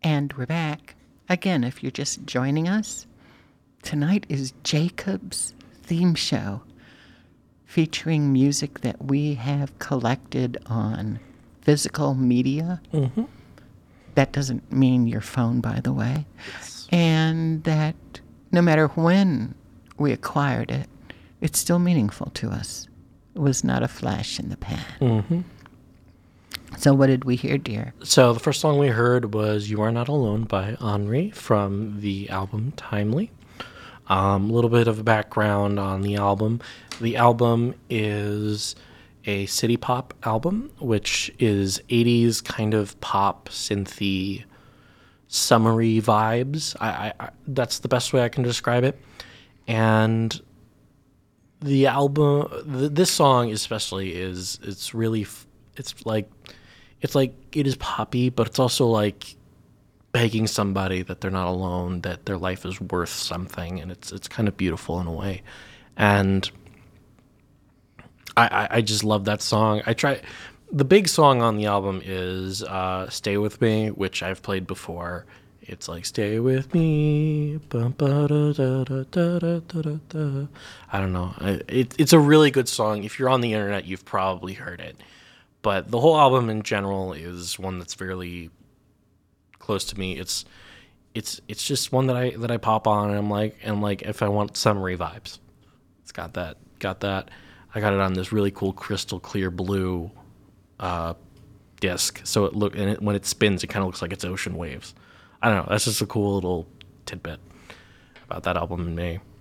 And we're back. Again, if you're just joining us, tonight is Jacob's theme show featuring music that we have collected on physical media. Mm-hmm. That doesn't mean your phone, by the way. Yes. And that no matter when we acquired it, it's still meaningful to us. It was not a flash in the pan. Mm-hmm. So what did we hear, dear? So the first song we heard was You Are Not Alone by Henri from the album Timely. A little bit of background on the album. The album is a city pop album, which is 80s kind of pop, synthy, summery vibes. I that's the best way I can describe it. And the album, this song especially it's really, it's like it is poppy, but it's also like begging somebody that they're not alone, that their life is worth something, and it's kind of beautiful in a way. And I just love that song. The big song on the album is Stay With Me, which I've played before. It's like, stay with me. I don't know. It's a really good song. If you're on the internet, you've probably heard it. But the whole album in general is one that's fairly close to me. It's just one that I pop on and I'm like if I want summery vibes, it's got that. I got it on this really cool crystal clear blue disc. So when it spins, it kind of looks like it's ocean waves. I don't know. That's just a cool little tidbit about that album in me.